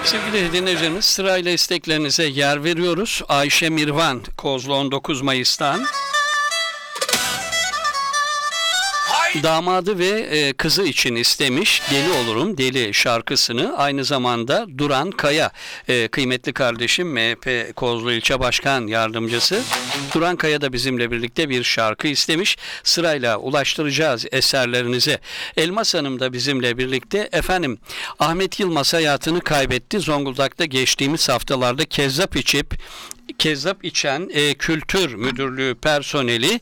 Sevgili dinleyicilerimiz, sırayla isteklerinize yer veriyoruz. Ayşe Mirvan, Kozlu 19 Mayıs'tan. Damadı ve kızı için istemiş Deli Olurum Deli şarkısını. Aynı zamanda Duran Kaya, kıymetli kardeşim, MHP Kozlu İlçe Başkan Yardımcısı Duran Kaya da bizimle birlikte bir şarkı istemiş. Sırayla ulaştıracağız eserlerinize. Elmas Hanım da bizimle birlikte. Efendim, Ahmet Yılmaz hayatını kaybetti. Zonguldak'ta geçtiğimiz haftalarda kezzap içen Kültür Müdürlüğü personeli